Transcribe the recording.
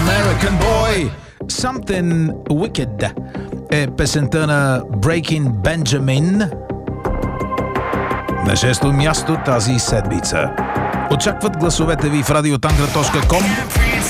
American Boy. Something Wicked е песента на Breaking Benjamin. На 6-то място тази седмица. Очакват гласовете ви в radiotangra.com.